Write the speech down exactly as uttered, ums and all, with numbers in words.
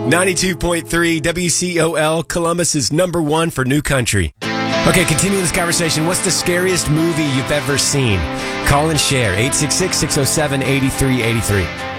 ninety-two point three W C O L, Columbus is number one for new country. Okay, continuing this conversation, what's the scariest movie you've ever seen? Call and share, eight six six, six oh seven, eight three eight three.